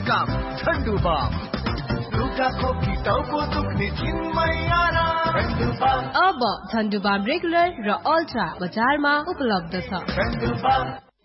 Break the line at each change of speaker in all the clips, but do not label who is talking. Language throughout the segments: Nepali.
काम झन्डु बाम रुगा खोकी टाउको दुख्ने छिनमै आराम झन्डु बाम
अब झन्डु बाम रेगुलर र अल्ट्रा बजारमा उपलब्ध छ
झन्डु बाम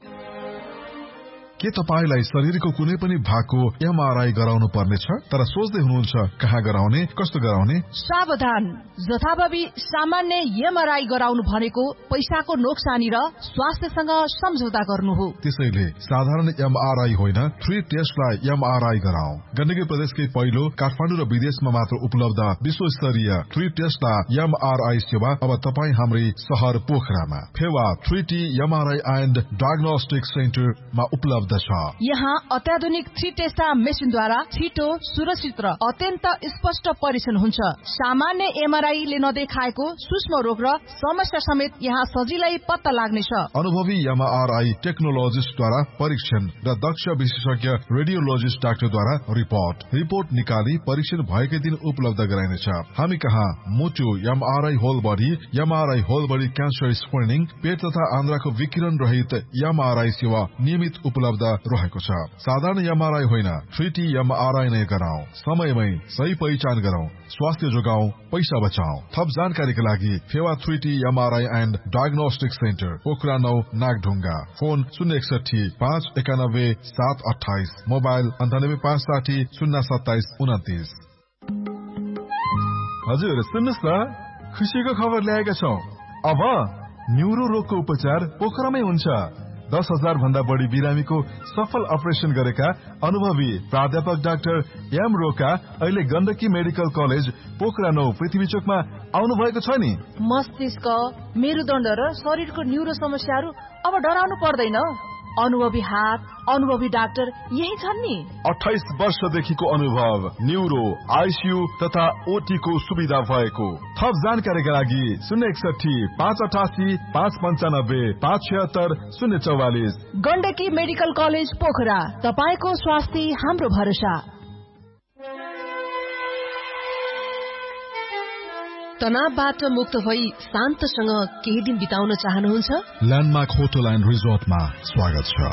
के तपाईलाई शरीरको कुनै पनि भागको एमआरआई गराउनु पर्नेछ तर सोच्दै हुनुहुन्छ कहाँ गराउने कस्तो गराउने
सावधान जथाभावी सामान्य एमआरआई गराउनु भनेको पैसाको नोक्सानी र स्वास्थ्यसँग सम्झौता गर्नु हो
त्यसैले साधारण एमआरआई होइन 3 टेस्टलाई एमआरआई गराऊ गण्डकी प्रदेशकै पहिलो काठमाडौँ र विदेशमा मात्र उपलब्ध विश्वस्तरीय 3 टेस्टलाई एमआरआई सेवा अब तपाईँ हाम्रै शहर पोखरामा Phewa 3T MRI and diagnostic सेन्टरमा उपलब्ध छ
यहाँ अत्याधुनिक 3 टेस्टा मेसिनद्वारा छिटो सुरक्षित र अत्यन्त स्पष्ट परीक्षण हुन्छ सामान्य एमआरआई ले नदेखाएको सूक्ष्म रोग र समस्या समेत यहाँ सजिलै पत्ता लाग्नेछ
अनुभवी एमआरआई टेक्नोलोजिस्टद्वारा परीक्षण र दक्ष विशेषज्ञ रेडियोलोजिस्ट डाक्टरद्वारा रिपोर्ट निकाली परीक्षण भएकै दिन उपलब्ध गराइनेछ हामी कहाँ मुटु MRI whole body cancer screening पेट तथा आन्द्राको विकिरण रहित एमआरआई सेवा नियमित उपलब्ध रहेको छ साधारण एमआरआई होइन 3T एमआरआई नै गराऊ समयमै सही पहिचान गराऊ स्वास्थ्य जोगाऊ पैसा बचाऊ थप जानकारीका लागि Phewa 3T MRI and diagnostic centre Pokhara 9 Nagdhunga phone 061 591 728 mobile 98 560 027 29 हजुर सुन्नुस् न खुसीको खबर ल्याएका छौं अब न्युरो रोगको उपचार पोखरामै हुन्छ 10,000 भन्दा बढी बिरामीको सफल अपरेसन गरेका अनुभवी प्राध्यापक डाक्टर एम रोका अहिले गण्डकी मेडिकल कलेज पोखरा 9 पृथ्वी चोकमा आउनु भएको छ नि
मस्तिष्क मेरुदण्ड र शरीरको न्युरो समस्याहरू अब डराउनु पर्दैन अनुभवी हात अनुभवी डाक्टर यही छन् नि
28 वर्षदेखिको अनुभव न्युरो आईसीयू तथा ओटी को सुविधा भएको थप जानकारीका लागि 061 588 595 576 044
गण्डकी मेडिकल कलेज पोखरा तपाईको स्वास्थ्य हाम्रो भरोसा
तनावबाट मुक्त भई शान्तसँग केही दिन बिताउन चाहनुहुन्छ
ल्यान्डमार्क होटल एन्ड रिजोर्टमा स्वागत छ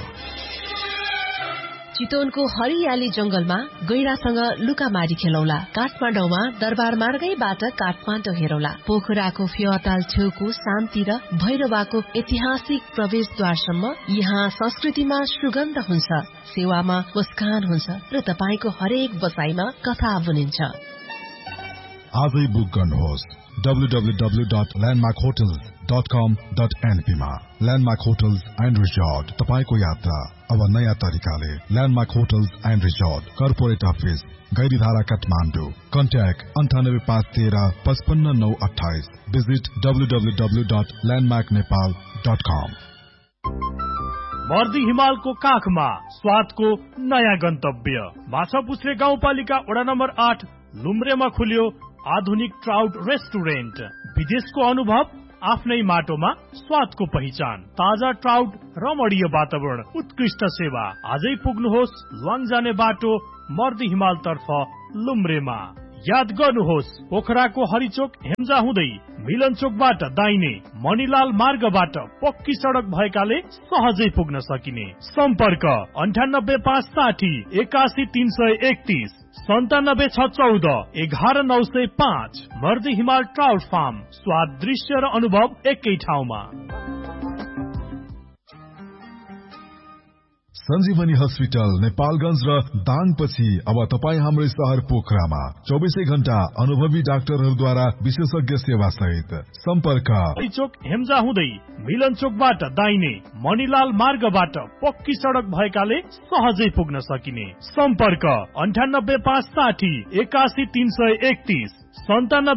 चितवनको हरियाली जंगलमा गैरासँग लुकामारी खेलौला काठमाडौँमा दरबार मार्गैबाट काठमाडौँ हेरौला पोखराको फेवाताल छेउको शान्ति र भैरवाको ऐतिहासिक प्रवेशद्वारसम्म यहाँ संस्कृतिमा सुगन्ध हुन्छ सेवामा मुस्कान हुन्छ र तपाईको हरेक बसाइमा कथा बुनिन्छ
आजै बुक गर्नुहोस् www.landmarkhotels.com.np मा ल्यान्डमार्क होटल्स एन्ड रिजोर्ट तपाईको यात्रा अब नयाँ तरिकाले landmark hotels and resort corporate office Gairidhara Kathmandu contact 98513 55928 visit www.landmarknepal.com
मर्दी हिमालको काखमा स्वादको नयाँ गन्तव्य माछापुछ्रे गाउँपालिका वडा नम्बर 8 लुम्रेमा खुल्यो आधुनिक ट्राउट रेस्टुरेन्ट विदेशको अनुभव आफ्नै माटोमा स्वादको पहिचान ताजा ट्राउट रमणीय वातावरण उत्कृष्ट सेवा आजै पुग्नुहोस् लुवाङ जाने बाटो मर्दी हिमाल तर्फ लुम्रेमा याद गर्नुहोस् पोखराको हरिचोक हेम्जा हुँदै मिलन चोकबाट दाहिने मणिलाल मार्गबाट पक्की सडक भएकाले सहजै पुग्न सकिने सम्पर्क 98560 81331 9714 11905 मर्दी हिमाल ट्राउट फार्म स्वाद दृश्य र अनुभव एकै ठाउँमा
सञ्जीवनी हस्पिटल नेपालगञ्ज र दाङपछि अब तपाईँ हाम्रै शहर पोखरामा 24 घण्टा अनुभवी डाक्टरहरूद्वारा विशेषज्ञ सेवा सहित सम्पर्क
चोक हेम्जा हुँदै मिलन चोकबाट दाहिने मणिलाल मार्गबाट पक्की सडक भएकाले सहजै पुग्न सकिने सम्पर्क 98560 81331 97